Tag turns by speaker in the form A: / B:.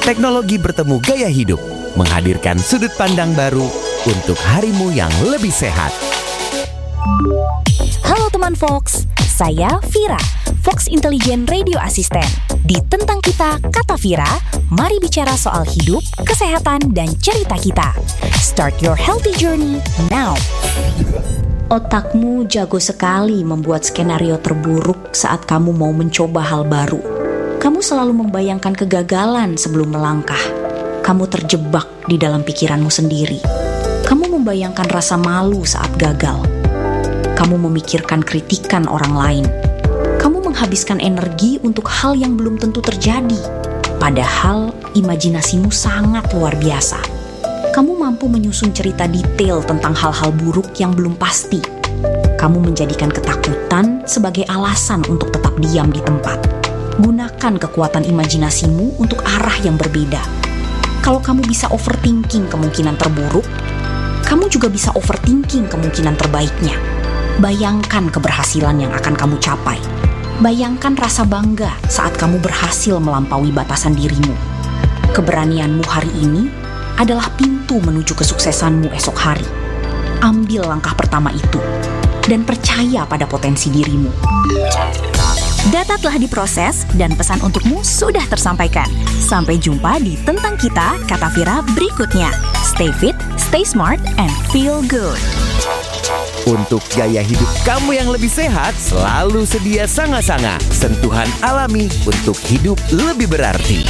A: teknologi bertemu gaya hidup, menghadirkan sudut pandang baru untuk harimu yang lebih sehat.
B: Halo teman Fox, saya Vira, Fox Intelligent Radio Assistant. Di Tentang Kita, Kata Vira, mari bicara soal hidup, kesehatan, dan cerita kita. Start your healthy journey now. Otakmu jago sekali membuat skenario terburuk saat kamu mau mencoba hal baru. Kamu selalu membayangkan kegagalan sebelum melangkah. Kamu terjebak di dalam pikiranmu sendiri. Kamu membayangkan rasa malu saat gagal. Kamu memikirkan kritikan orang lain. Kamu menghabiskan energi untuk hal yang belum tentu terjadi. Padahal imajinasimu sangat luar biasa. Kamu mampu menyusun cerita detail tentang hal-hal buruk yang belum pasti. Kamu menjadikan ketakutan sebagai alasan untuk tetap diam di tempat. Gunakan kekuatan imajinasimu untuk arah yang berbeda. Kalau kamu bisa overthinking kemungkinan terburuk, kamu juga bisa overthinking kemungkinan terbaiknya. Bayangkan keberhasilan yang akan kamu capai. Bayangkan rasa bangga saat kamu berhasil melampaui batasan dirimu. Keberanianmu hari ini adalah pintu menuju kesuksesanmu esok hari. Ambil langkah pertama itu dan percaya pada potensi dirimu. Data telah diproses dan pesan untukmu sudah tersampaikan. Sampai jumpa di Tentang Kita, Kata Vira berikutnya. Stay fit, stay smart, and feel good.
A: Untuk gaya hidup kamu yang lebih sehat, selalu sedia Sanga-Sanga, sentuhan alami untuk hidup lebih berarti.